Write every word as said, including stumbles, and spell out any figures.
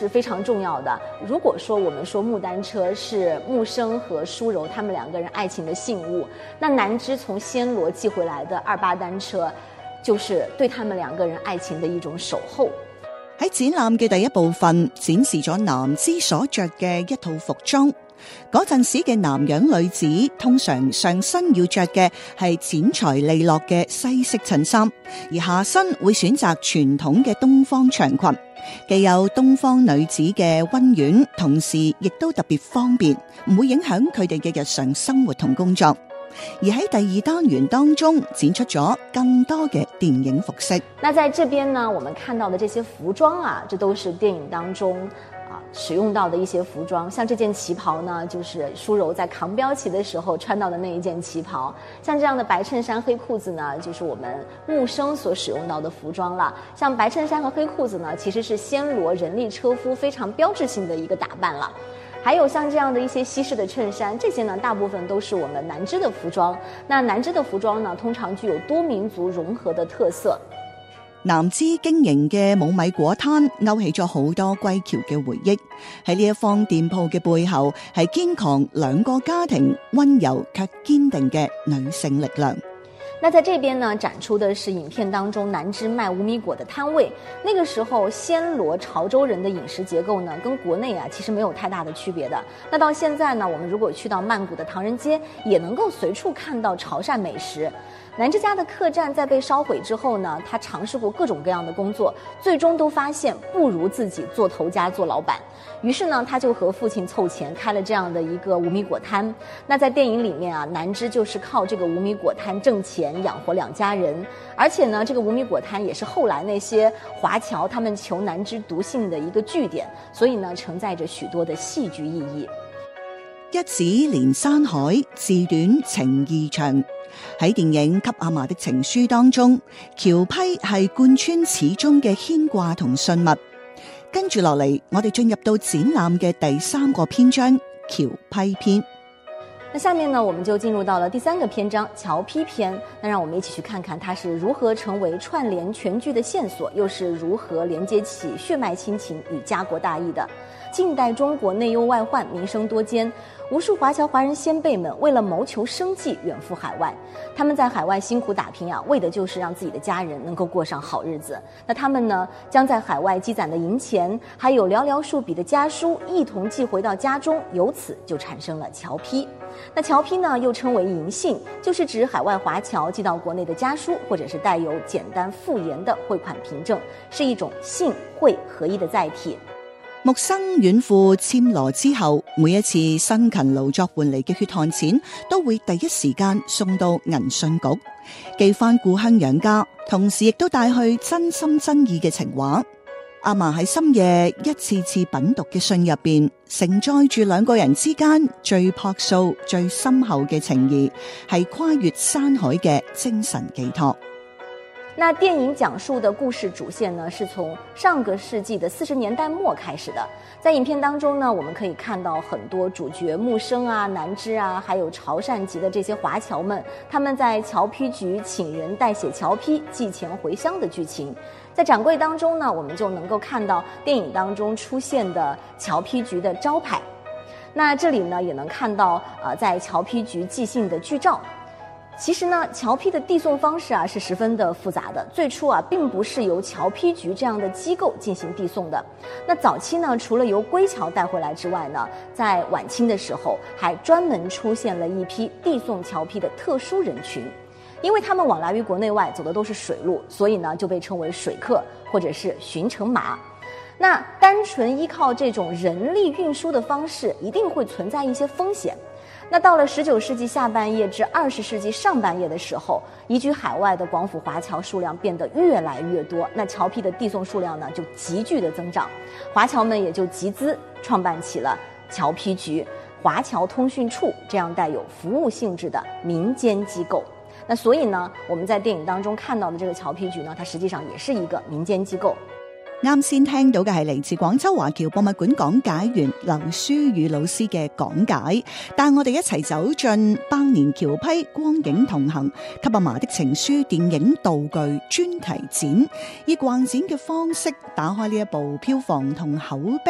是非常重要的。如果说我们说木丹车是木生和舒柔他们两个人愛情的信物，那南枝從暹羅寄回來的二八單車就是對他們兩個人愛情的一種守候。 喺展覽嘅第一部分展示咗南枝所着嘅一套服裝。嗰陣時嘅南洋女子通常上身要着嘅係剪裁利落嘅西式襯衫，而下身會選擇傳統嘅東方長裙，既有東方女子嘅溫婉，同時亦都特別方便，唔會影響佢哋嘅日常生活同工作。而喺第二單元當中展出咗更多嘅電影服飾。 那在這邊呢，我們看到的這些服裝啊，這都是電影當中啊使用到的一些服裝。像這件旗袍呢，就是舒柔在扛標旗的時候穿到的那一件旗袍。像這樣的白襯衫黑褲子呢，就是我們木生所使用到的服裝了。像白襯衫和黑褲子呢，其實是暹羅人力車夫非常標誌性的一個打扮了。還有像這樣的一些西式的襯衫，這些呢大部分都是我們南枝的服裝。那南枝的服裝呢，通常具有多民族融合的特色。 南枝經營嘅冇米果攤勾起咗好多歸僑嘅回憶。喺呢一方店鋪嘅背後，係堅強兩個家庭溫柔卻堅定嘅女性力量。 那在這邊呢，展出的是影片當中南枝賣無米果的攤位。那個時候暹羅潮州人的飲食結構呢，跟國內啊其實沒有太大的區別的。那到現在呢，我們如果去到曼谷的唐人街，也能夠隨處看到潮汕美食。南枝家的客棧在被燒毀之後呢，他嘗試過各種各樣的工作，最終都發現不如自己做頭家做老闆。於是呢，他就和父親湊錢開了這樣的一個無米果攤。那在電影裡面啊，南枝就是靠這個無米果攤掙錢養活兩家人。而且呢，這個無米果攤也是後來那些華僑他們求南枝獨信的一個據點，所以呢，承載着許多的戲劇意義。 一指連山海，字短情意長。喺電影《給阿嫲的情書》當中，僑批係貫穿始終嘅牽掛同信物。跟住落嚟，我哋進入到展覽嘅第三個篇章僑批篇。 那下面呢，我們就進入到了第三個篇章僑批篇。那讓我們一起去看看它是如何成為串聯全劇的線索，又是如何連接起血脈親情與家國大義的。近代中國內憂外患，民生多艱，無數華僑華人先輩們為了謀求生計遠赴海外。他們在海外辛苦打拼啊，為的就是讓自己的家人能夠過上好日子。那他們呢，將在海外積攢的銀錢，還有寥寥數筆的家書，一同寄回到家中，由此就產生了僑批。那僑批呢，又稱為銀信，就是指海外華僑寄到國內的家書，或者是帶有簡單附言的匯款憑證，是一種信匯合一的載體。 木生遠赴暹羅之後，每一次辛勤勞作換嚟嘅血汗錢，都會第一時間送到銀信局，寄翻故鄉養家，同時亦都帶去真心真意嘅情話。阿嫲喺深夜一次次品讀嘅信入邊，承載住兩個人之間最樸素、最深厚嘅情誼，係跨越山海嘅精神寄託。 那電影講述的故事主線呢，是從上個世紀的四十年代末開始的。在影片當中呢，我們可以看到很多主角木生啊、南枝啊，還有潮汕籍的這些華僑們，他們在僑批局請人代寫僑批、寄錢回鄉的劇情。在展櫃當中呢，我們就能夠看到電影當中出現的僑批局的招牌。那這裡呢，也能看到呃，在僑批局寄信的劇照。其實呢，僑批的遞送方式啊是十分的複雜的。最初啊，並不是由僑批局這樣的機構進行遞送的。那早期呢，除了由歸僑帶回來之外呢，在晚清的時候，還專門出現了一批遞送僑批的特殊人群。因為他們往來於國內外，走的都是水路，所以呢，就被稱為水客或者是巡城馬。那單純依靠這種人力運輸的方式，一定會存在一些風險。那到了十九世紀下半葉至二十世紀上半葉的時候，移居海外的廣府華僑數量變得越來越多，那僑批的遞送數量呢就急劇的增長，華僑們也就集資創辦起了僑批局、華僑通訊處這樣帶有服務性質的民間機構。那所以呢，我們在電影當中看到的這個僑批局呢，它實際上也是一個民間機構。 啱先聽到嘅係嚟自廣州華僑博物館講解員劉書宇老師嘅講解，帶我哋一齊走進百年僑批光影同行給阿嫲的情書電影道具專題展，以逛展嘅方式打開呢一部票房同口碑